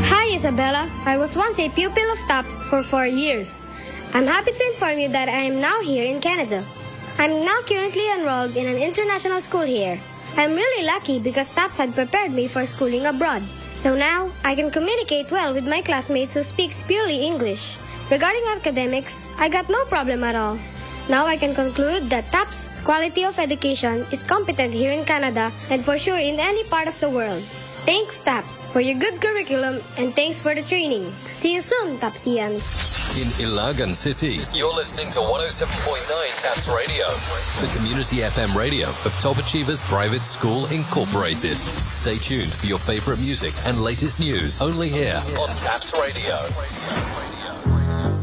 Hi, Isabella. I was once a pupil of TAPS for 4 years. I'm happy to inform you that I am now here in Canada. I'm now currently enrolled in an international school here. I'm really lucky because TAPS had prepared me for schooling abroad. So now, I can communicate well with my classmates who speak purely English. Regarding academics, I got no problem at all. Now I can conclude that TAPS quality of education is competent here in Canada and for sure in any part of the world. Thanks, TAPS, for your good curriculum and thanks for the training. See you soon, TAPSians. In Ilagan City, you're listening to 107.9 TAPS Radio, the community FM radio of Top Achievers Private School Incorporated. Stay tuned for your favorite music and latest news only here on TAPS Radio.